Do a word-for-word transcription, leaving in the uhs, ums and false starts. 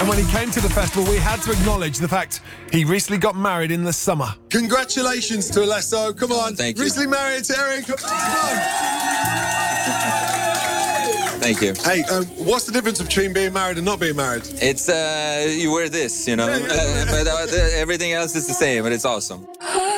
And when he came to the festival, we had to acknowledge the fact he recently got married in the summer. Congratulations to Alesso. Come on. Thank you. Recently married to Eric. Come on. Thank you. Hey, um, what's the difference between being married and not being married? It's, uh, you wear this, you know, uh, but uh, everything else is the same, but it's awesome.